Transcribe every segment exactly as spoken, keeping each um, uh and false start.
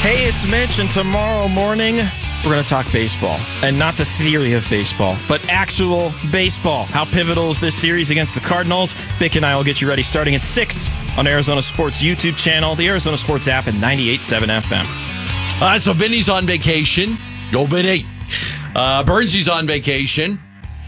Hey, it's Mitch, and tomorrow morning, we're going to talk baseball. And not the theory of baseball, but actual baseball. How pivotal is this series against the Cardinals? Bick and I will get you ready starting at six on Arizona Sports YouTube channel, the Arizona Sports app, and ninety-eight point seven F M. Uh, so Vinny's on vacation. Go, Vinny. Uh, Burnsy's on vacation.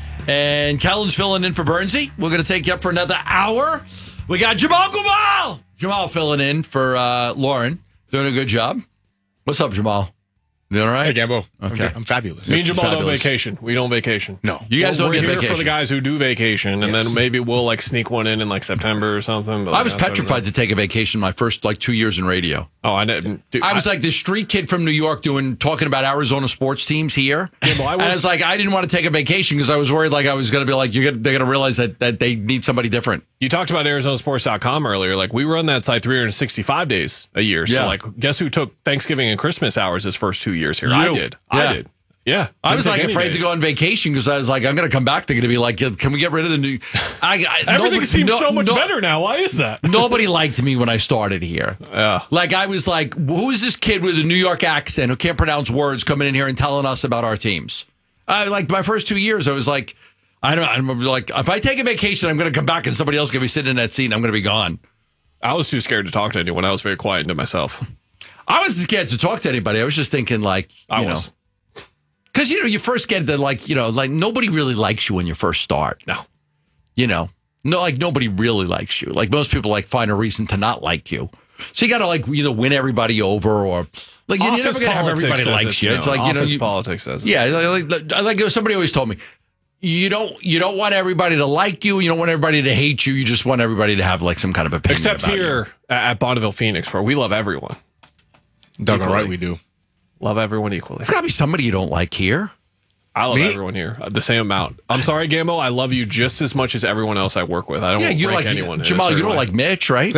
And Kellen's filling in for Burnsy. We're going to take you up for another hour. We got Jamal Gumal. Jamal filling in for uh, Lauren. Doing a good job. What's up, Jamal? Doing all right? Hey, Gambo. Okay. I'm, I'm fabulous. Me and Jamal don't fabulous. vacation. We don't vacation. No. You guys Well, don't we're get here vacation. for the guys who do vacation, and Yes. then maybe we'll like sneak one in in like September or something. But I like, was outside of petrified to take a vacation my first like two years in radio. that- Oh, I didn't. Dude, I was like this street kid from New York doing talking about Arizona sports teams here. Yeah, but I and I was- was like, I didn't want to take a vacation because I was worried like I was going to be like, you're gonna, they're going to realize that, that they need somebody different. You talked about Arizona Sports dot com earlier. Like, we run that site three hundred sixty-five days a year. So, Yeah. like, guess who took Thanksgiving and Christmas hours his first two years here? You. I did. Yeah. I did. Yeah. I Didn't was take like any afraid days. to go on vacation because I was like, I'm going to come back. They're going to be like, can we get rid of the new? I, I, Everything nobody- seems no- so much no- better now. Why is that? Nobody liked me when I started here. Yeah. Like I was like, who is this kid with a New York accent who can't pronounce words coming in here and telling us about our teams? I like my first two years, I was like, I don't know. I'm like, if I take a vacation, I'm going to come back and somebody else is going to be sitting in that seat and I'm going to be gone. I was too scared to talk to anyone. I was very quiet to myself. I wasn't scared to talk to anybody. I was just thinking like, you I know, was. because, you know, you first get the like, you know, like nobody really likes you when you first start. No. You know, no, like nobody really likes you. Like most people like find a reason to not like you. So you got to like either win everybody over or like you're Office never going to have politics everybody says likes it, you. It's know. like, you know, Office you, politics says it. yeah, like, like, like somebody always told me, you don't you don't want everybody to like you. You don't want everybody to hate you. You just want everybody to have like some kind of opinion. Except about here at Bonneville Phoenix, where we love everyone. Doggone Equally. right we do. Love everyone equally. There's got to be somebody you don't like here. I love Me? everyone here. Uh, The same amount. I'm sorry, Gambo. I love you just as much as everyone else I work with. I don't Yeah, you rank like anyone. in a Jamal. You certain don't way. like Mitch, right?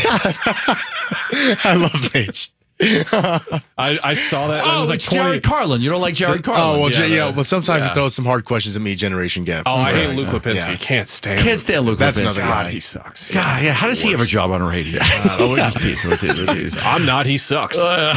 I love Mitch. I, I saw that. and I Oh, was like it's twenty. Jared Carlin. You don't like Jared Carlin. Oh, well, yeah, yeah, you the- know, but sometimes yeah. you throw some hard questions at me, Generation Gap. Oh, I hate Right, Luke yeah. Lipinski. Yeah. Can't stand. Can't him. stand Luke That's Lipinski. another God, guy. he sucks. God, yeah. How does he have a job on radio? oh, we're just teasing. We're teasing. We're teasing. I'm not. He sucks. All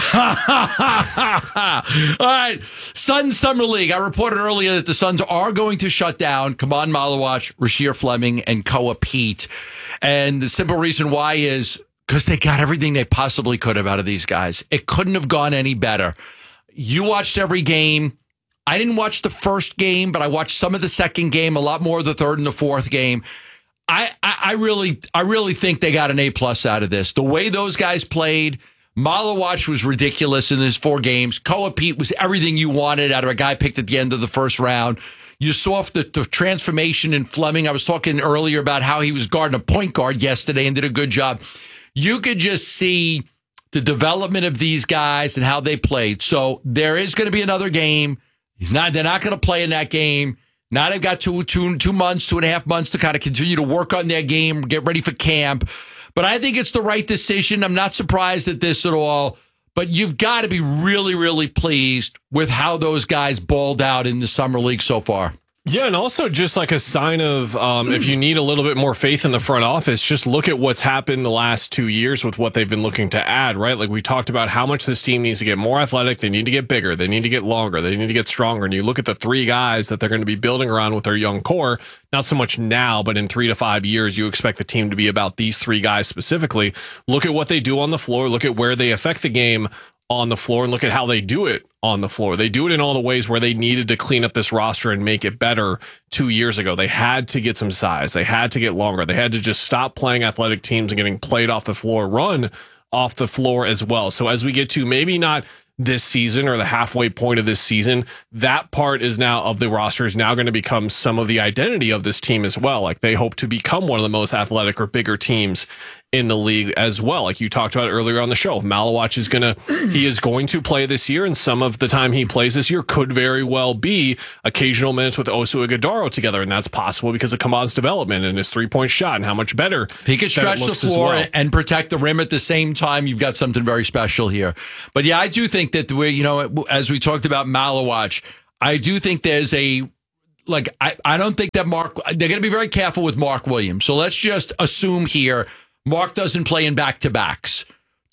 right. Suns Summer League. I reported earlier that the Suns are going to shut down Kaman Malawach, Rasheer Fleming, and Koa Pete. And the simple reason why is because they got everything they possibly could have out of these guys. It couldn't have gone any better. You watched every game. I didn't watch the first game, but I watched some of the second game, a lot more of the third and the fourth game. I, I, I really, I really think they got an A plus out of this. The way those guys played, Malawach was ridiculous in his four games. Koa Pete was everything you wanted out of a guy picked at the end of the first round. You saw the, the transformation in Fleming. I was talking earlier about how he was guarding a point guard yesterday and did a good job. You could just see the development of these guys and how they played. So there is going to be another game. He's not. They're not going to play in that game. Now they've got two, two, two months, two and a half months to kind of continue to work on their game, get ready for camp. But I think it's the right decision. I'm not surprised at this at all. But you've got to be really, really pleased with how those guys balled out in the summer league so far. Yeah, and also just like a sign of um, if you need a little bit more faith in the front office, just look at what's happened the last two years with what they've been looking to add, right? Like we talked about how much this team needs to get more athletic. They need to get bigger. They need to get longer. They need to get stronger. And you look at the three guys that they're going to be building around with their young core, not so much now, but in three to five years, you expect the team to be about these three guys specifically. Look at what they do on the floor. Look at where they affect the game on the floor and look at how they do it on the floor. They do it in all the ways where they needed to clean up this roster and make it better two years ago. They had to get some size. They had to get longer. They had to just stop playing athletic teams and getting played off the floor, run off the floor as well. So as we get to maybe not this season or the halfway point of this season, that part is now of the roster is now going to become some of the identity of this team as well. Like they hope to become one of the most athletic or bigger teams in the league as well. Like you talked about earlier on the show, Malawach is going to, he is going to play this year, and some of the time he plays this year could very well be occasional minutes with Oso Ighodaro together, and that's possible because of Kaman's development and his three-point shot and how much better If he could stretch the floor well. and protect the rim at the same time, you've got something very special here. But yeah, I do think that the way, you know, as we talked about Malawach, I do think there's a, like, I, I don't think that Mark, they're going to be very careful with Mark Williams. So let's just assume here Mark doesn't play in back-to-backs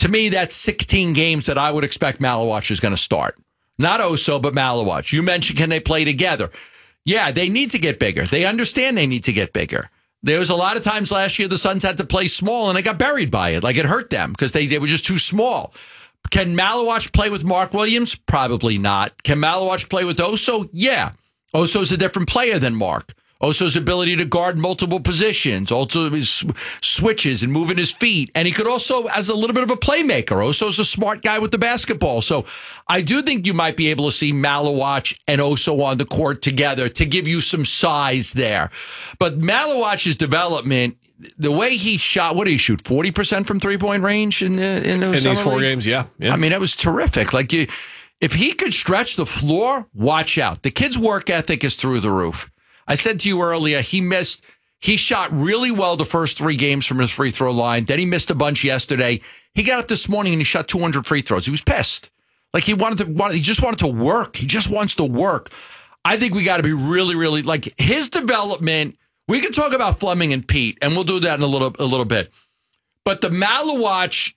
To me, that's sixteen games that I would expect Malawach is going to start. Not Oso, but Malawach. You mentioned, can they play together? Yeah, they need to get bigger. They understand they need to get bigger. There was a lot of times last year the Suns had to play small and they got buried by it. Like it hurt them because they, they were just too small. Can Malawach play with Mark Williams? Probably not. Can Malawach play with Oso? Yeah. Oso's a different player than Mark. Oso's ability to guard multiple positions, also his switches and moving his feet. And he could also, as a little bit of a playmaker, Oso's a smart guy with the basketball. So I do think you might be able to see Malawach and Oso on the court together to give you some size there. But Malawach's development, the way he shot, what did he shoot? forty percent from three-point range in the in, the in these four league? games, yeah. yeah. I mean, that was terrific. Like you, if he could stretch the floor, watch out. The kid's work ethic is through the roof. I said to you earlier, he missed, he shot really well the first three games from his free throw line. Then he missed a bunch yesterday. He got up this morning and he shot two hundred free throws. He was pissed. Like he wanted to, he just wanted to work. He just wants to work. I think we got to be really, really, like his development. We can talk about Fleming and Pete, and we'll do that in a little, a little bit. But the Malawach,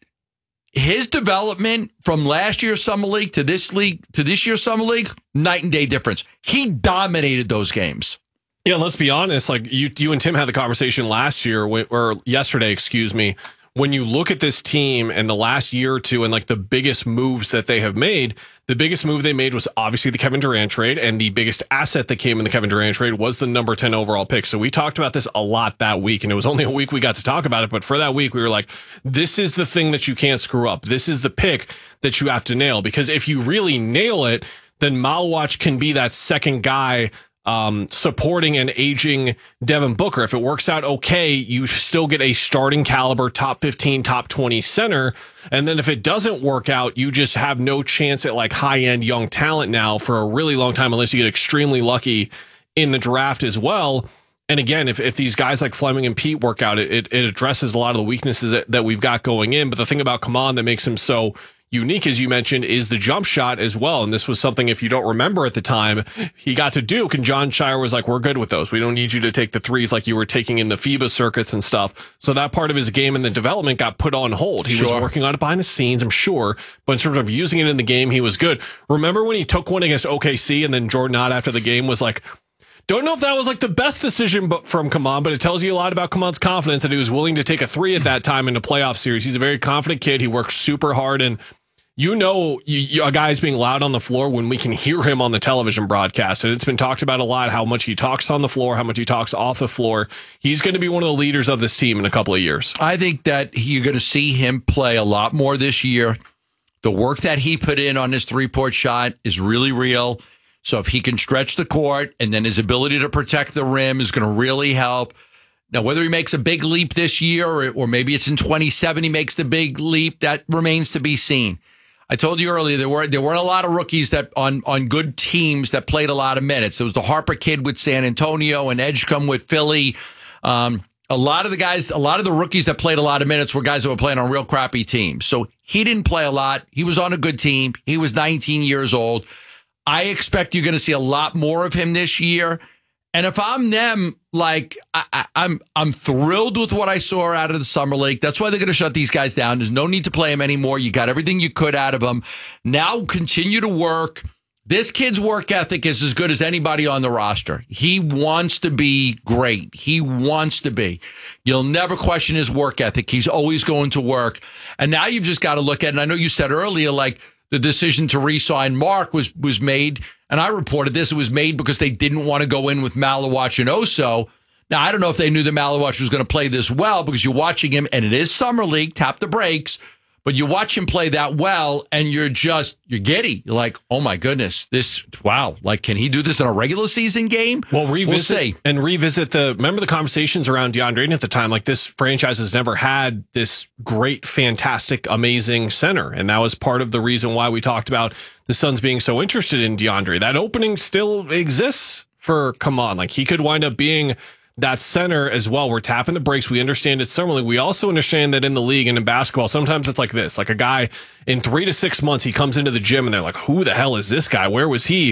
his development from last year's summer league to this league to this year's summer league, night and day difference. He dominated those games. Yeah, let's be honest. Like you, you and Tim had the conversation last year or yesterday, excuse me. When you look at this team and the last year or two and like the biggest moves that they have made, the biggest move they made was obviously the Kevin Durant trade, and the biggest asset that came in the Kevin Durant trade was the number ten overall pick. So we talked about this a lot that week, and it was only a week we got to talk about it. But for that week, we were like, this is the thing that you can't screw up. This is the pick that you have to nail, because if you really nail it, then Malawach can be that second guy Um, supporting an aging Devin Booker. If it works out okay, you still get a starting caliber top fifteen, top twenty center. And then if it doesn't work out, you just have no chance at like high-end young talent now for a really long time, unless you get extremely lucky in the draft as well. And again, if, if these guys like Fleming and Pete work out, it, it addresses a lot of the weaknesses that, that we've got going in. But the thing about Kaman that makes him so unique, as you mentioned, is the jump shot as well. And this was something, if you don't remember at the time, he got to Duke, and John Shire was like, we're good with those. We don't need you to take the threes like you were taking in the FIBA circuits and stuff. So that part of his game and the development got put on hold. He sure. was working on it behind the scenes, I'm sure, but in terms of using it in the game, he was good. Remember when he took one against O K C and then Jordan Ott after the game was like, don't know if that was like the best decision from Kaman, but it tells you a lot about Kaman's confidence that he was willing to take a three at that time in a playoff series. He's a very confident kid. He works super hard, and you know, you, you, a guy's being loud on the floor when we can hear him on the television broadcast. And it's been talked about a lot, how much he talks on the floor, how much he talks off the floor. He's going to be one of the leaders of this team in a couple of years. I think that you're going to see him play a lot more this year. The work that he put in on his three-point shot is really real. So if he can stretch the court, and then his ability to protect the rim is going to really help. Now, whether he makes a big leap this year or, or maybe it's in twenty-seven he makes the big leap, that remains to be seen. I told you earlier there weren't there weren't a lot of rookies that on on good teams that played a lot of minutes. There was the Harper kid with San Antonio and Edgecombe with Philly. Um, a lot of the guys, a lot of the rookies that played a lot of minutes were guys that were playing on real crappy teams. So he didn't play a lot. He was on a good team. He was nineteen years old. I expect you're going to see a lot more of him this year. And if I'm them, like I, I, I'm, I'm thrilled with what I saw out of the summer league. That's why they're going to shut these guys down. There's no need to play them anymore. You got everything you could out of them. Now continue to work. This kid's work ethic is as good as anybody on the roster. He wants to be great. He wants to be. You'll never question his work ethic. He's always going to work. And now you've just got to look at, and I know you said earlier, like the decision to re-sign Mark was was made. And I reported this. It was made because they didn't want to go in with Malawach and Oso. Now, I don't know if they knew that Malawach was going to play this well, because you're watching him, and it is summer league, tap the brakes, but you watch him play that well, and you're just, you're giddy. You're like, oh my goodness, this, wow. Like, can he do this in a regular season game? Well, revisit we'll see. and revisit the, remember the conversations around DeAndre Ayton at the time? Like, this franchise has never had this great, fantastic, amazing center. And that was part of the reason why we talked about the Suns being so interested in DeAndre. That opening still exists for Kaman. Like, he could wind up being that center as well. We're tapping the brakes. We understand it's summer league. We also understand that in the league and in basketball, sometimes it's like this, like a guy in three to six months, he comes into the gym and they're like, who the hell is this guy? Where was he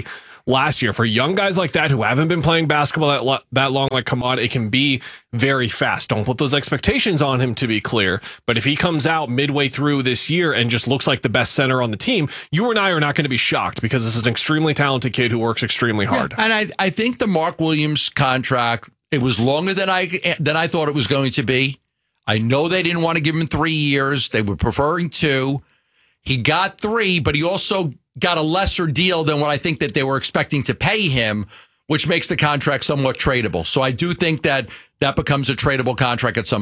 last year. For young guys like that who haven't been playing basketball that, lo- that long, like Kamad, it can be very fast. Don't put those expectations on him, to be clear. But if he comes out midway through this year and just looks like the best center on the team, you and I are not going to be shocked because this is an extremely talented kid who works extremely hard. Yeah, and I, I think the Mark Williams contract, it was longer than I than I thought it was going to be. I know they didn't want to give him three years. They were preferring two. He got three, but he also got a lesser deal than what I think that they were expecting to pay him, which makes the contract somewhat tradable. So I do think that that becomes a tradable contract at some